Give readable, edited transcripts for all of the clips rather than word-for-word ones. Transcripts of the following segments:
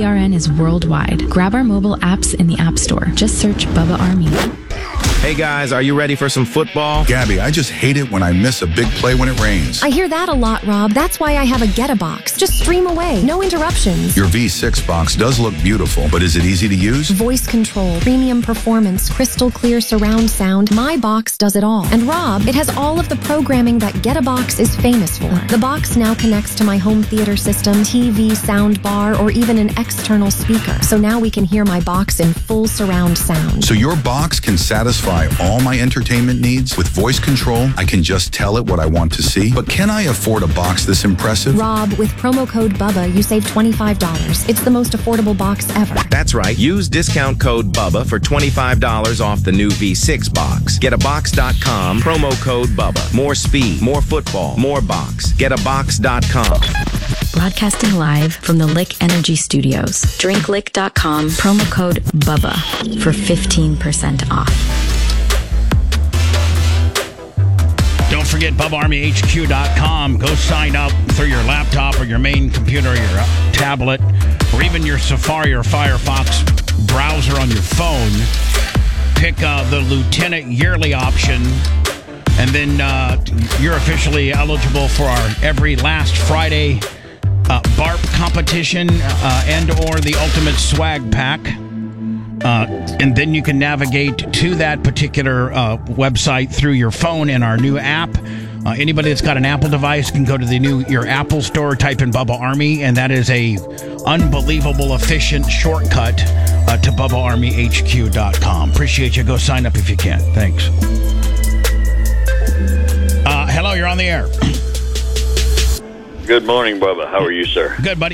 BRN is worldwide. Grab our mobile apps in the App Store. Just search Bubba Army. Hey guys, are you ready for some football? Gabby, I just hate it when I miss a big play when it rains. I hear that a lot, Rob. That's why I have a Get-a-Box. Just stream away. No interruptions. Your V6 box does look beautiful, but is it easy to use? Voice control, premium performance, crystal clear surround sound. My box does it all. And Rob, it has all of the programming that Get-a-Box is famous for. The box now connects to my home theater system, TV, sound bar, or even an external speaker. So now we can hear my box in full surround sound. So your box can satisfy all my entertainment needs? With voice control, I can just tell it what I want to see. But can I afford a box this impressive? Rob, with promo code BUBBA, you save $25. It's the most affordable box ever. That's right. Use discount code BUBBA for $25 off the new V6 box. Getabox.com, promo code BUBBA. More speed, more football, more box. Getabox.com. Broadcasting live from the Lick Energy Studios. DrinkLick.com, promo code BUBBA for 15% off. Don't forget BubbaArmyHQ.com. Go sign up through your laptop or your main computer or your tablet or even your Safari or Firefox browser on your phone. Pick the Lieutenant Yearly option, and then you're officially eligible for our every last Friday BARP competition and or the Ultimate Swag Pack. And then you can navigate to that particular website through your phone in our new app. Anybody that's got an Apple device can go to your Apple store, type in Bubba Army, and that is a unbelievable efficient shortcut to BubbaArmyHQ.com. Appreciate you. Go sign up if you can. Thanks. Hello, you're on the air. Good morning, Bubba. How are you, sir? Good, buddy.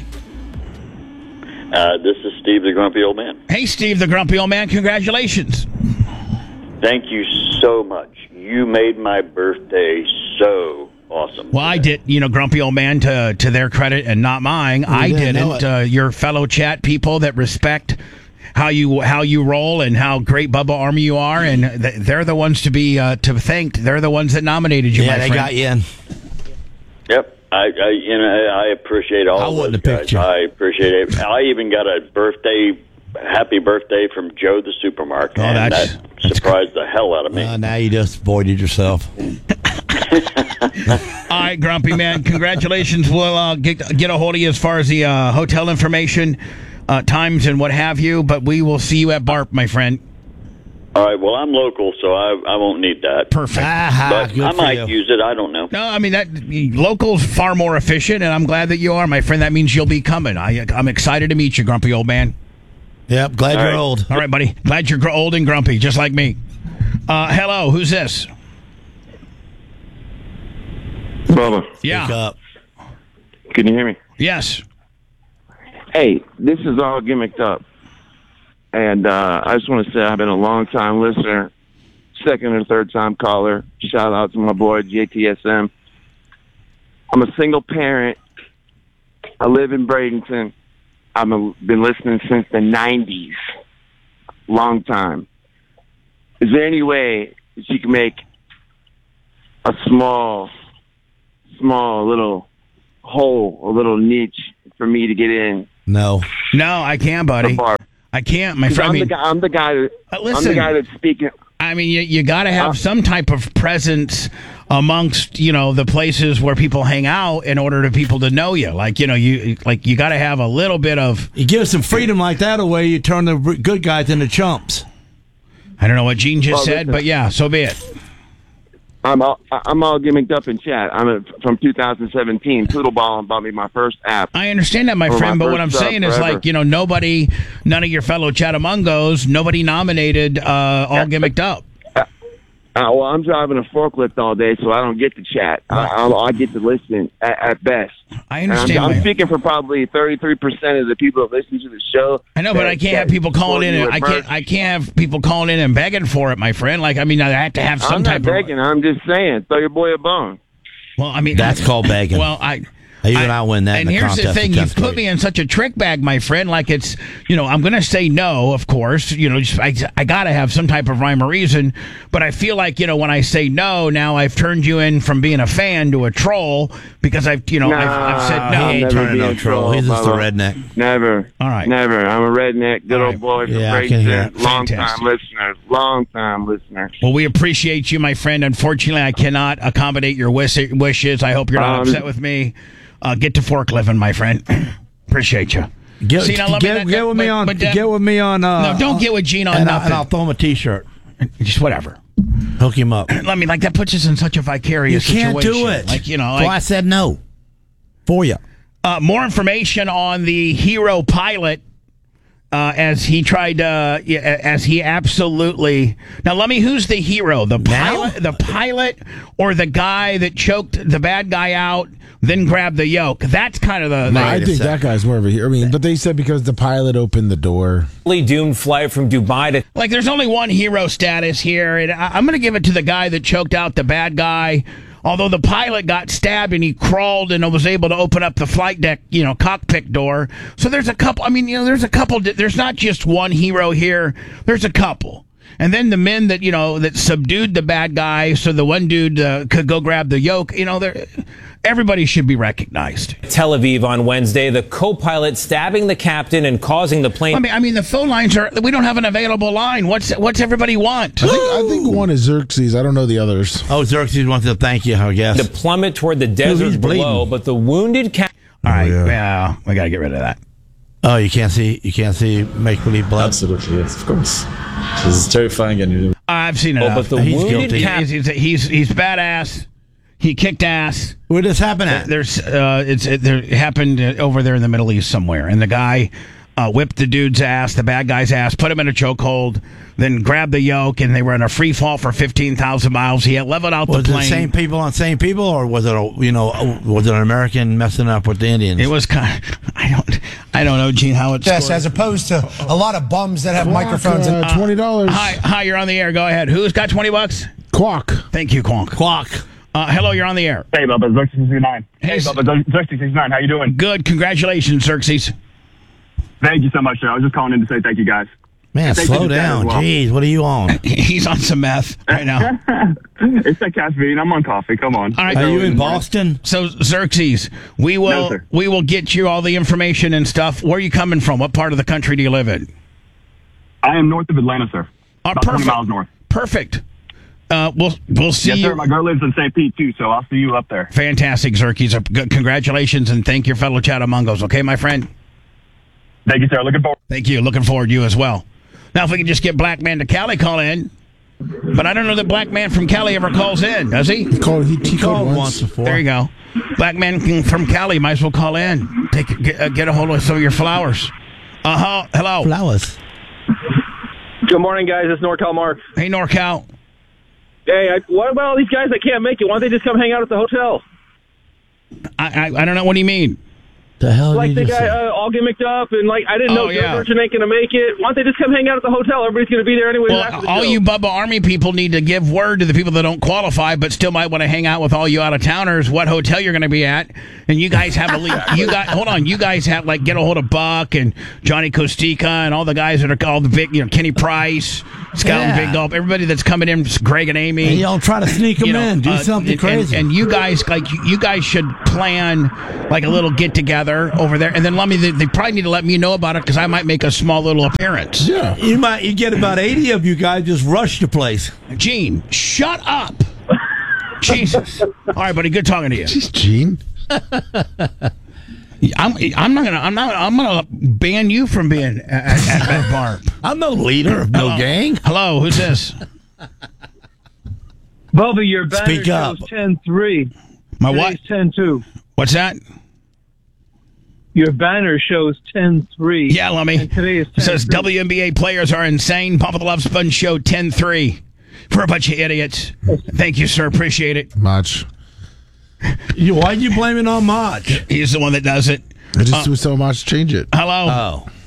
This is Steve, the Grumpy Old Man. Hey, Steve, the Grumpy Old Man. Congratulations. Thank you so much. You made my birthday so awesome. Well, I did, Grumpy Old Man, to their credit and not mine. I didn't. Your fellow chat people that respect how you roll and how great Bubba Army you are, and they're the ones to be to thanked. They're the ones that nominated you, my friend. Yeah, they got you in. Yep. I appreciate all those guys. I appreciate it. I even got a happy birthday from Joe the Supermarket. And that surprised the hell out of me. Now you just voided yourself. All right, Grumpy Man, congratulations. We'll get a hold of you as far as the hotel information, times, and what have you, but we will see you at BARP, my friend. All right, well, I'm local, so I won't need that. Perfect. But I might use it. I don't know. No, I mean, local's far more efficient, and I'm glad that you are, my friend. That means you'll be coming. I'm excited to meet you, Grumpy Old Man. Yep, glad you're old. All right, buddy. Glad you're old and grumpy, just like me. Hello, who's this? Bubba. Yeah. Wake up. Can you hear me? Yes. Hey, this is all gimmicked up. And I just want to say I've been a long-time listener, second or third-time caller. Shout out to my boy, JTSM. I'm a single parent. I live in Bradenton. I've been listening since the 90s. Long time. Is there any way that you can make a small little hole, a little niche for me to get in? No, I can't, buddy. I can't, my friend. I'm the guy that's speaking. I mean, you got to have some type of presence amongst the places where people hang out in order to people to know you. Like you got to have a little bit of. You give some freedom like that away, you turn the good guys into chumps. I don't know what Gene just said, but yeah, so be it. I'm all gimmicked up in chat. I'm from 2017. Poodleball bought me my first app. I understand that, my friend, but what I'm saying is nobody, none of your fellow Chattamongos, nobody nominated all gimmicked up. Well, I'm driving a forklift all day, so I don't get to chat. I get to listen at best. I understand. I'm speaking for probably 33% of the people that listen to the show. I know, but I can't have people calling in. I can't have people calling in and begging for it, my friend. I have to have some type of. I'm not begging. I'm just saying, throw your boy a bone. Well, I mean, that's called begging. Well, I'll win that. And here's the thing: you've put me in such a trick bag, my friend. Like it's, I'm going to say no, of course. I got to have some type of rhyme or reason. But I feel like when I say no, now I've turned you in from being a fan to a troll because I've said no. He ain't turning no troll. He's just a redneck. Never. All right. Never. I'm a redneck, good old boy from Grayson. Long time listener. Well, we appreciate you, my friend. Unfortunately, I cannot accommodate your wishes. I hope you're not upset with me. Get to forklifting, my friend. Appreciate you. Get with me on. No, don't get with Gene on nothing. And I'll throw him a T-shirt. Just whatever. Hook him up. Let me that puts us in such a vicarious situation. You can't do it. That's why I said no. For you. More information on the hero pilot. As he tried, as he absolutely. Now, let me. Who's the hero? The pilot, or the guy that choked the bad guy out, then grabbed the yoke? That's kind of the. I think that guy's more of a hero. But they said because the pilot opened the door. Doomed flight from Dubai to. There's only one hero status here, and I'm going to give it to the guy that choked out the bad guy. Although the pilot got stabbed and he crawled and was able to open up the flight deck, cockpit door. So there's a couple. There's a couple. There's not just one hero here. There's a couple. And then the men that that subdued the bad guy, so the one dude could go grab the yoke. Everybody should be recognized. Tel Aviv on Wednesday, the co-pilot stabbing the captain and causing the plane. The phone lines are. We don't have an available line. What's everybody want? I think one is Xerxes. I don't know the others. Oh, Xerxes wants to thank you, I guess. To plummet toward the desert below, but the wounded captain. All right, yeah, we got to get rid of that. Oh, you can't see make believe blood. Absolutely, yes, of course. This is terrifying, and I've seen it. But the he's wounded guilty. He's badass. He kicked ass. Where did this happen at? It happened over there in the Middle East somewhere, and the guy whipped the dude's ass, the bad guy's ass, put him in a chokehold, then grabbed the yoke, and they were in a free fall for 15,000 miles. He had leveled out the plane. Was it same people on same people, or was it was it an American messing up with the Indians? It was kind of, I don't know, Gene, how it's. Yes, as opposed to a lot of bums that have microphones. And $20. Hi, you're on the air. Go ahead. Who's got $20? Quack. Thank you, Quack. Hello, you're on the air. Hey, Bubba, Xerxes69. Hey, Bubba, Xerxes69. How you doing? Good. Congratulations, Xerxes. Thank you so much, sir. I was just calling in to say thank you, guys. Man, slow down. Well. Jeez, what are you on? He's on some meth right now. It's that caffeine. I'm on coffee. Come on. All right, are you in Boston? So, Xerxes, we will get you all the information and stuff. Where are you coming from? What part of the country do you live in? I am north of Atlanta, sir. About 20 miles north. Perfect. We'll see you. Yes, sir. My girl lives in St. Pete, too, so I'll see you up there. Fantastic, Xerxes. Congratulations, and thank your fellow Chattamongos, okay, my friend? Thank you, sir. Looking forward. Thank you. Looking forward to you as well. Now, if we can just get Black Man to Cali call in. But I don't know that Black Man from Cali ever calls in, does he? He called once before. There you go. Black Man from Cali might as well call in. Get a hold of some of your flowers. Hello. Flowers. Good morning, guys. It's NorCal Mark. Hey, NorCal. Hey, what about all these guys that can't make it? Why don't they just come hang out at the hotel? I don't know. What do you mean? The hell like the guy all gimmicked up and I didn't know Joe Merchant ain't gonna make it. Why don't they just come hang out at the hotel? Everybody's gonna be there anyway. Well, all you Bubba Army people need to give word to the people that don't qualify but still might want to hang out with all you out of towners what hotel you're gonna be at. And you guys have you guys have get a hold of Buck and Johnny Costica and all the guys that are all the big Kenny Price, Scout and Big Gulp, everybody that's coming in, Greg and Amy. And y'all try to sneak them in, do something crazy. And you guys you guys should plan a little get together over there, and then they probably need to let me know about it because I might make a small little appearance. Yeah, you get about 80 of you guys just rush the place. Gene, shut up. Jesus. All right, buddy. Good talking to you. Jeez, Gene. I'm gonna ban you from being at that bar. I'm no leader of no gang. Hello, who's this? Bubba, your banner Speak up. shows 10-3. My what? 10-2. What's that? Your banner shows 10-3. Yeah, Lummy. Today is 10-3. It says WNBA players are insane. Papa the Love Sponge show 10-3. For a bunch of idiots. Thank you, sir. Appreciate it. Much. Why'd you blame it on Mach? He's the one that does it. I just do so much. Change it. Hello. Oh.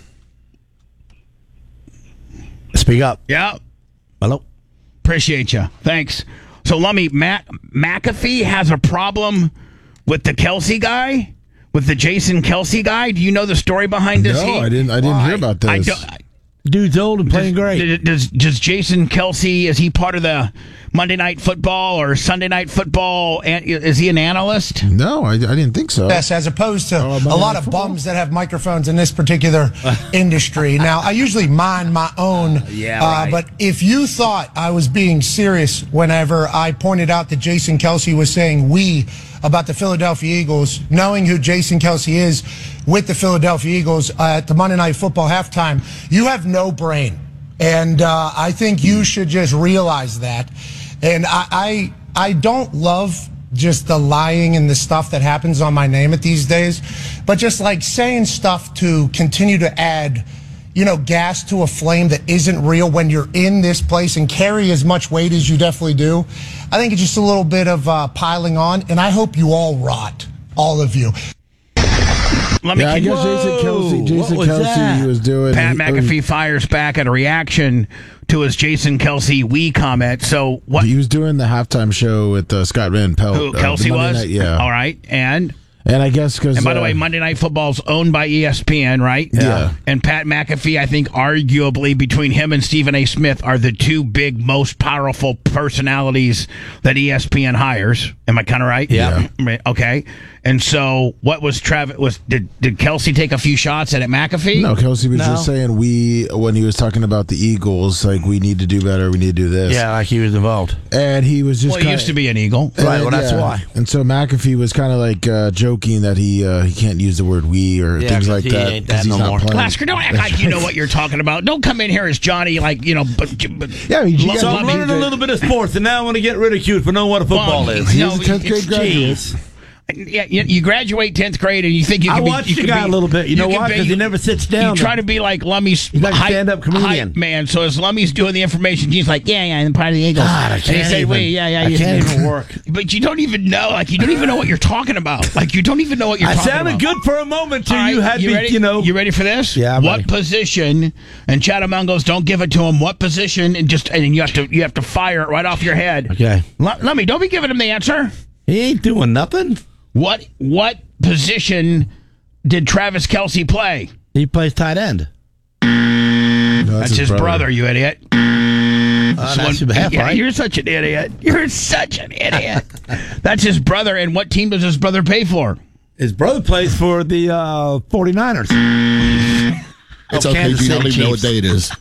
Speak up. Yeah. Hello. Appreciate you. Thanks. So, Lummy, McAfee has a problem with the Kelsey guy. with the Jason Kelce guy? Do you know the story behind this? No, I didn't hear about this. Dude's old and playing great. Does Jason Kelce, is he part of the Monday Night Football or Sunday Night Football? Is he an analyst? No, I didn't think so. Yes, as opposed to a lot of bums that have microphones in this particular industry. Now, I usually mind my own. Right. But if you thought I was being serious whenever I pointed out that Jason Kelce was saying we about the Philadelphia Eagles, knowing who Jason Kelce is with the Philadelphia Eagles at the Monday Night Football halftime, you have no brain. And I think you should just realize that. And I don't love just the lying and the stuff that happens on my name at these days, but just like saying stuff to continue to add, gas to a flame that isn't real when you're in this place and carry as much weight as you definitely do. I think it's just a little bit of piling on, and I hope you all rot, all of you. I guess Jason Kelce, he was doing. Pat McAfee fires back at a reaction to his Jason Kelce "we" comment. So what? He was doing the halftime show with Scott Van Pelt. Who Kelce was? Night, yeah. All right, and I guess because. And by the way, Monday Night Football's owned by ESPN, right? Yeah. And Pat McAfee, I think, arguably between him and Stephen A. Smith, are the two big, most powerful personalities that ESPN hires. Am I kind of right? Yeah. Okay. And so, what was Travis? Did Kelce take a few shots at McAfee? No, Kelce was just saying when he was talking about the Eagles, like we need to do better, we need to do this. Yeah, like he was involved. And he was just. Well, he used to be an Eagle, right? Well, that's why. And so McAfee was kind of like joking that he can't use the word "we" or things like that. Ain't that no more. Lasker, don't act like you know what you're talking about. Don't come in here as Johnny, like So I'm learning a little bit of sports, and now I want to get ridiculed for knowing what a football is. He's a 10th grade graduate. Yeah, you graduate 10th grade and you think you can be... I watched the guy a little bit. You know why? Because he never sits down. You try to be like Lummy's... He's like a stand-up comedian. Man, so as Lummy's doing the information, he's like, I'm part of the Eagles. God, I can't even work. But you don't even know. Like, you don't even know what you're talking about. Like, you don't even know what you're talking about. I sounded good for a moment till you had me, ready? You ready for this? Yeah, what position, and Chatham goes, don't give it to him, what position, and you have to fire it right off your head. Okay. Lummy, don't be giving him the answer. He ain't doing nothing. What position did Travis Kelce play? He plays tight end. That's his brother, you idiot. Right? You're such an idiot. You're such an idiot. That's his brother, and what team does his brother pay for? His brother plays for the 49ers. It's okay if you don't even know what day it is.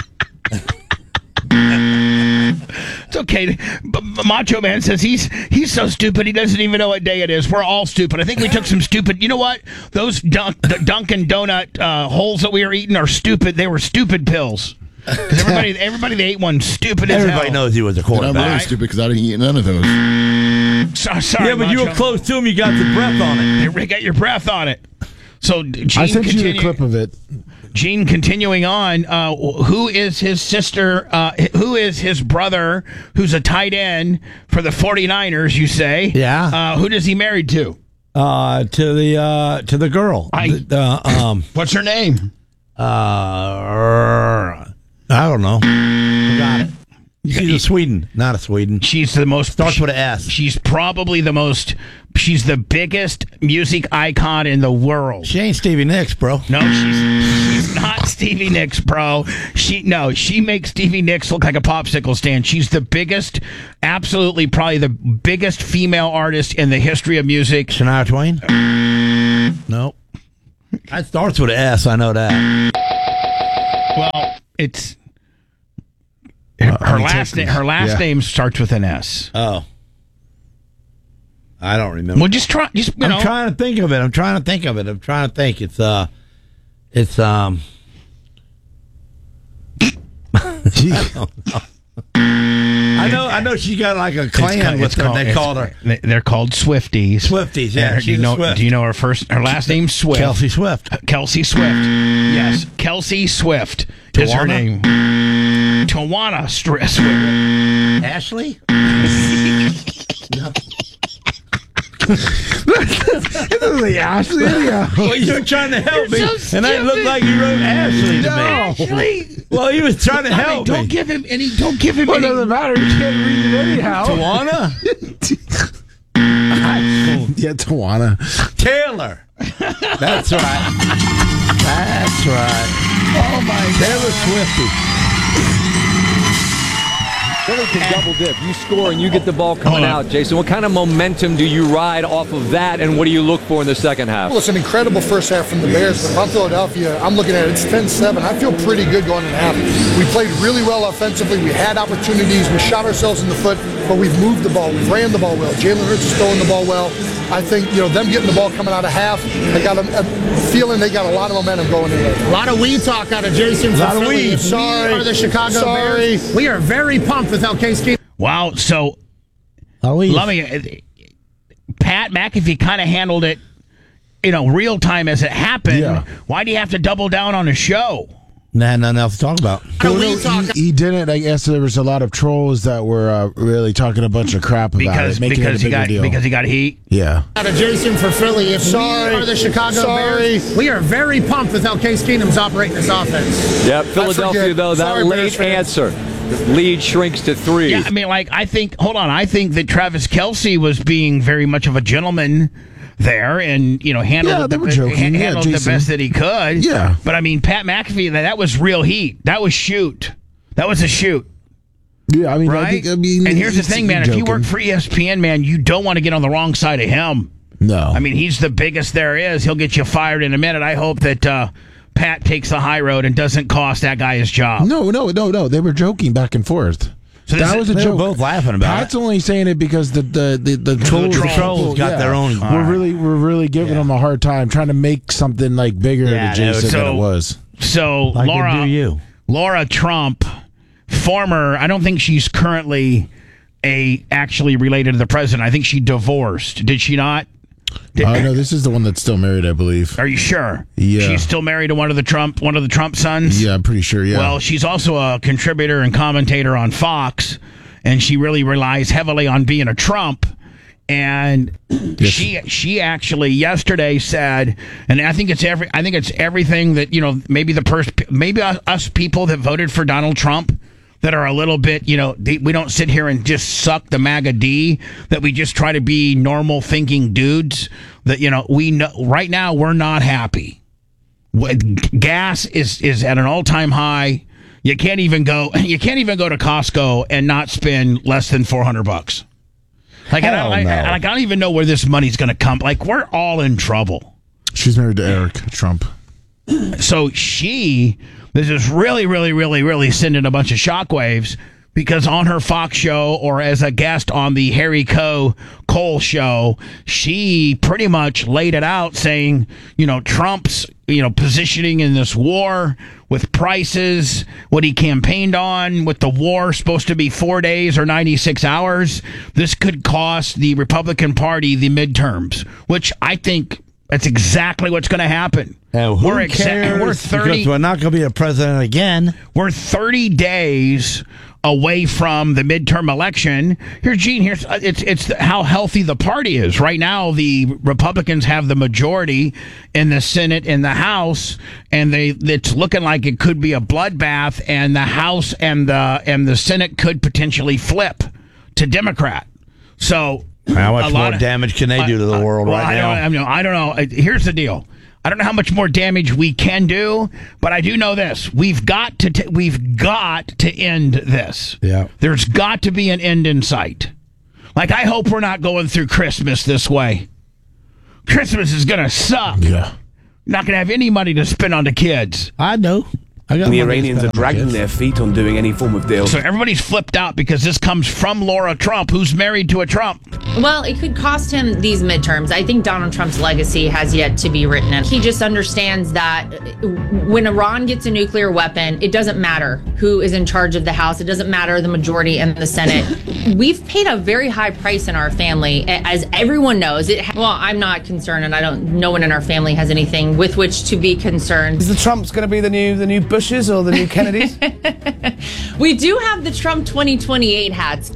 It's okay. Macho Man says he's so stupid he doesn't even know what day it is. We're all stupid. I think we took some stupid. You know what? Those Dunkin' Donut holes that we were eating are stupid. They were stupid pills. Because everybody that ate one stupid as hell. Everybody knows he was a quarterback. I'm really stupid because I didn't eat none of those. Sorry, yeah, but Macho. You were close to him. You got the breath on it. You got your breath on it. So Gene, I sent you a clip of it. Gene, continuing on, who is his sister? Who is his brother? Who's a tight end for the 49ers? You say, yeah. Who does he married to? To the girl. What's her name? I don't know. Forgot it. She's a Sweden, not a Sweden. She's the most... Starts with an S. She's probably the most... She's the biggest music icon in the world. She ain't Stevie Nicks, bro. No, she's not Stevie Nicks, bro. She makes Stevie Nicks look like a popsicle stand. She's the biggest, absolutely probably the biggest female artist in the history of music. Shania Twain? No. That starts with an S, I know that. Well, it's... Her last name starts with an S. Oh. I don't remember. Well, just try. I'm trying to think of it. I'm trying to think. It's I know she got like a clan with her. They called her. They're called Swifties. Swifties, yeah. Do you know her last name? Swift. Kelsey Swift. Kelsey Swift. Yes, Kelsey Swift is her name. Tawana Swift. Ashley? No. Ashley. Well, you were trying to help me, so and I looked like you wrote Ashley to me. Ashley. Well, he was trying to help me. Don't give him any. Well, it doesn't matter. You can't read it anyhow. Tawana? Yeah, Tawana. Taylor. That's right. That's right. Oh, my Taylor Swiftie. Philly can double dip. You score and you get the ball coming out, Jason. What kind of momentum do you ride off of that, and what do you look for in the second half? Well, it's an incredible first half from the Bears, but if I'm Philadelphia, I'm looking at it. It's 10-7. I feel pretty good going in half. We played really well offensively. We had opportunities. We shot ourselves in the foot, but we've moved the ball. We've ran the ball well. Jalen Hurts is throwing the ball well. I think, them getting the ball coming out of half, they got a feeling they got a lot of momentum going in there. A lot of we talk out of Jason from Philly. Sorry. We are the Chicago Bears. We are very pumped with how Case Keenum. Wow, so Pat McAfee kind of handled it, real time as it happened. Yeah. Why do you have to double down on a show? Nah, nothing else to talk about. He didn't. I guess there was a lot of trolls that were really talking a bunch of crap about it, making it a bigger deal. Because he got heat? Yeah. Out of Jason for Philly. If we are the Chicago Bears, we are very pumped with how Case Keenum's operating this offense. Yeah, Philadelphia, though, that late answer. The lead shrinks to 3. Yeah, I think that Travis Kelce was being very much of a gentleman there and, handled the best that he could. Yeah. But, Pat McAfee, that was real heat. That was shoot. That was a shoot. Yeah, right? And here's the thing, man. If you work for ESPN, man, you don't want to get on the wrong side of him. No. He's the biggest there is. He'll get you fired in a minute. I hope that Pat takes the high road and doesn't cost that guy his job. No. They were joking back and forth. So that was a joke. They were both laughing about Pat's only saying it because the trolls got their own. We're really giving them a hard time, trying to make something bigger to Jason than it was. So Laura Trump, former. I don't think she's currently actually related to the president. I think she divorced. Did she not? No, this is the one that's still married, I believe. Are you sure? Yeah. She's still married to one of the Trump sons? Yeah, I'm pretty sure, yeah. Well, she's also a contributor and commentator on Fox, and she really relies heavily on being a Trump. And she actually yesterday said, and I think it's everything that, maybe us people that voted for Donald Trump that are a little bit, we don't sit here and just suck the MAGA D, that we just try to be normal thinking dudes, that, we know right now we're not happy. Gas is at an all-time high. You can't even go to Costco and not spend less than $400. I don't even know where this money's going to come. We're all in trouble. She's married to Eric Trump. So this is really, really, really, really sending a bunch of shockwaves, because on her Fox show or as a guest on the Harry Cole show, she pretty much laid it out saying, Trump's, positioning in this war with prices, what he campaigned on with the war supposed to be 4 days or 96 hours. This could cost the Republican Party the midterms, which I think that's exactly what's going to happen. And we're 30, because we're not going to be a president again. We're 30 days away from the midterm election. Here, Gene, it's how healthy the party is. Right now, the Republicans have the majority in the Senate and the House, and it's looking like it could be a bloodbath, and the House and the Senate could potentially flip to Democrat. So how much more damage can they do to the world right now? I don't know. Here's the deal. I don't know how much more damage we can do, but I do know this: we've got to end this. Yeah, there's got to be an end in sight. I hope we're not going through Christmas this way. Christmas is gonna suck. Yeah, not gonna have any money to spend on the kids. I know. The Iranians are dragging their feet on doing any form of deal. So everybody's flipped out because this comes from Laura Trump, who's married to a Trump. Well, it could cost him these midterms. I think Donald Trump's legacy has yet to be written. And he just understands that when Iran gets a nuclear weapon, it doesn't matter who is in charge of the House. It doesn't matter the majority in the Senate. We've paid a very high price in our family, as everyone knows. Well, I'm not concerned, and no one in our family has anything with which to be concerned. Is the Trumps going to be the new Bushes or the new Kennedys? We do have the Trump 2028 hats.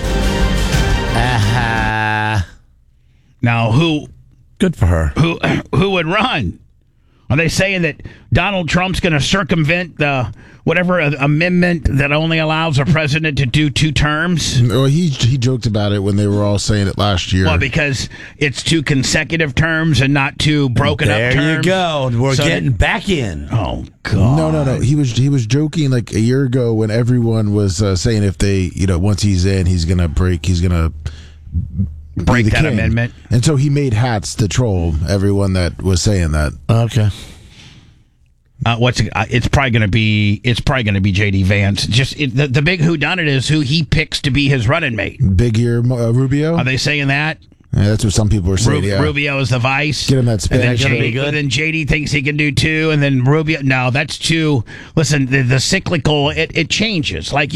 Now, who? Good for her. Who would run? Are they saying that Donald Trump's going to circumvent the whatever amendment that only allows a president to do 2 terms? Well, he joked about it when they were all saying it last year. Well, because it's 2 consecutive terms and not 2 broken up terms. There you go. We're getting back in. Oh God. No. He was joking like a year ago when everyone was saying if they, once he's in, he's gonna break that king. Amendment. And so he made hats to troll everyone that was saying that. Okay. It's probably going to be JD Vance. Just the big whodunit is who he picks to be his running mate. Big ear Rubio. Are they saying that? Yeah, that's what some people are saying. Rubio is the vice. Get him that Spanish. And then JD thinks he can do 2, and then Rubio. No, that's 2. Listen, the cyclical it changes. Like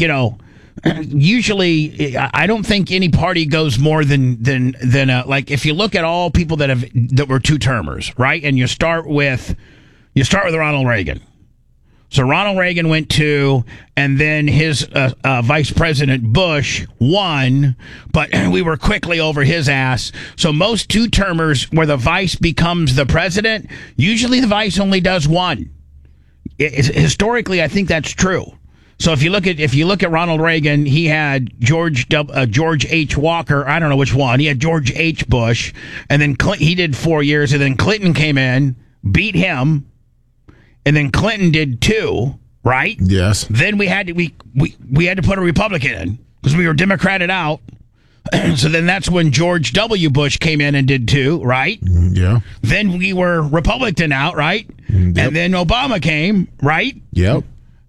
usually, I don't think any party goes more than like if you look at all people that were 2-termers, right? And you start with Ronald Reagan. So Ronald Reagan went 2, and then his Vice President Bush won, but we were quickly over his ass. So most 2-termers where the vice becomes the president, usually the vice only does 1. Historically, I think that's true. So if you look at Ronald Reagan, he had George H. Walker. I don't know which one. He had George H. Bush, and then he did 4 years, and then Clinton came in, beat him. And then Clinton did 2, right? Yes. Then we had to put a Republican in because we were Democrated out. So then that's when George W. Bush came in and did 2, right? Yeah. Then we were Republican out, right? Yep. And then Obama came, right? Yep.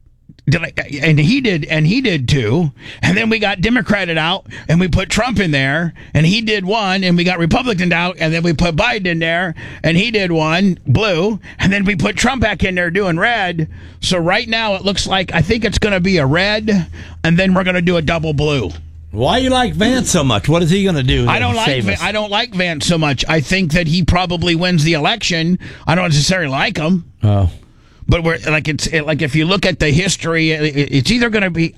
And he did 2, and then we got Democrated out, and we put Trump in there, and he did 1, and we got Republican out, and then we put Biden in there, and he did 1, blue, and then we put Trump back in there doing red. So right now it looks like I think it's going to be a red, and then we're going to do a double blue. Why you like Vance so much? What is he going to do? I don't like Vance so much. I think that he probably wins the election. I don't necessarily like him. Oh. But if you look at the history, it's either going to be.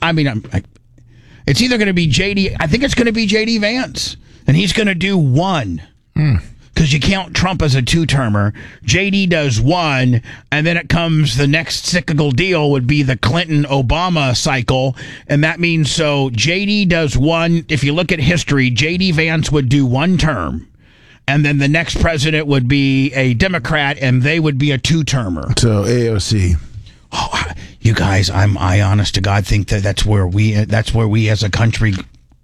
It's either going to be JD. I think it's going to be JD Vance, and he's going to do 1 because you count Trump as a 2-termer. JD does 1, and then it comes the next cyclical deal would be the Clinton-Obama cycle, and that means so JD does 1. If you look at history, JD Vance would do 1 term. And then the next president would be a Democrat, and they would be a 2-termer. So AOC. Oh, you guys, I honest to God think that's where we as a country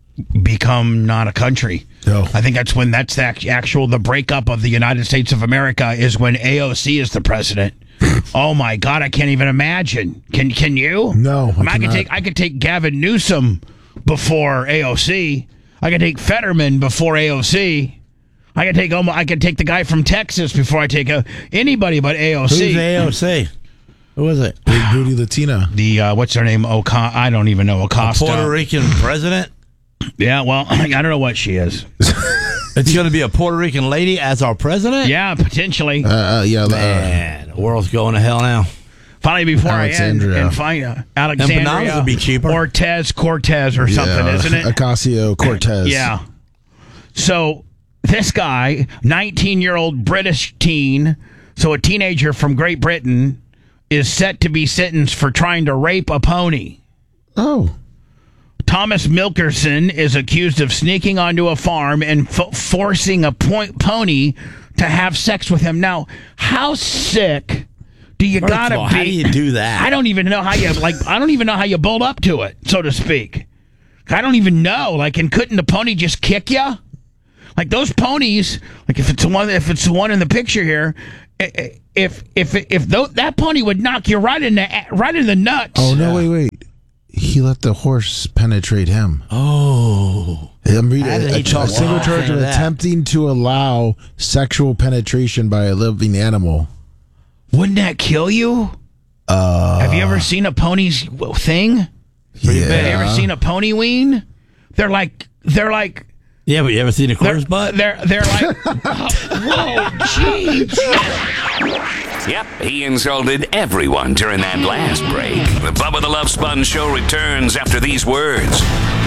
become not a country. No. I think that's when that's the breakup of the United States of America is when AOC is the president. Oh my God, I can't even imagine. Can you? No, I could take Gavin Newsom before AOC. I could take Fetterman before AOC. I could take the guy from Texas before I take anybody but AOC. Who's AOC? Who was it? Big booty Latina. The what's her name? I don't even know. Acosta. A Puerto Rican president? Yeah, well, I don't know what she is. It's going to be a Puerto Rican lady as our president? Yeah, potentially. Man, the world's going to hell now. Finally, before Alexandria. I end and find Alexandria would be cheaper. Cortez or something, isn't it? Ocasio-Cortez. Yeah. So this guy, 19-year-old British teen, so a teenager from Great Britain, is set to be sentenced for trying to rape a pony. Oh. Thomas Milkerson is accused of sneaking onto a farm and forcing a pony to have sex with him. Now, how sick do you gotta be? How do you do that? I don't even know how you build up to it, so to speak. I don't even know. And couldn't the pony just kick you? Like those ponies, if it's the one in the picture here, if that pony would knock you right in the nuts. Oh no! Wait. He let the horse penetrate him. Oh. I'm reading a single charge of attempting to allow sexual penetration by a living animal. Wouldn't that kill you? Have you ever seen a pony's thing? Yeah. Have you ever seen a pony wean? They're like. Yeah, but you ever seen a quarter's butt? They're like. Whoa, jeez. Yep, he insulted everyone during that last break. The Bubba the Love Sponge Show returns after these words.